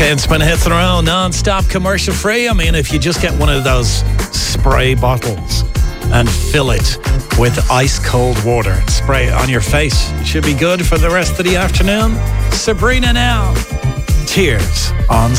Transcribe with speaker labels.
Speaker 1: 10 spin hits in a row, non-stop, commercial free. I mean, if you just get one of those spray bottles and fill it with ice cold water and spray it on your face, it should be good for the rest of the afternoon. Sabrina now, Tears on